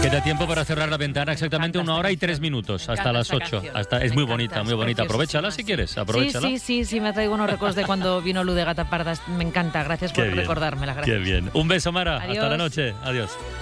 Queda tiempo para cerrar la ventana, exactamente 1 hora y 3 minutos, hasta las 8. Es muy bonita, muy bonita. Aprovechala si quieres, aprovechala. Sí, me traigo unos recuerdos de cuando vino Lu de Gata Parda. Me encanta, gracias por recordármela. Gracias. Qué bien. Un beso, Mara. Adiós. Hasta la noche. Adiós.